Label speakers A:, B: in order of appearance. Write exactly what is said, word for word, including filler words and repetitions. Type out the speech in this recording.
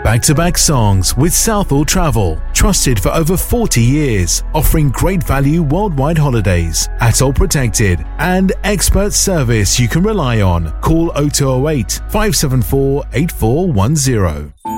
A: Back-to-back songs with Southall Travel, trusted for over forty years, offering great value worldwide holidays, ATOL protected, and expert service you can rely on. Call oh two oh eight, five seven four, eight four one zero.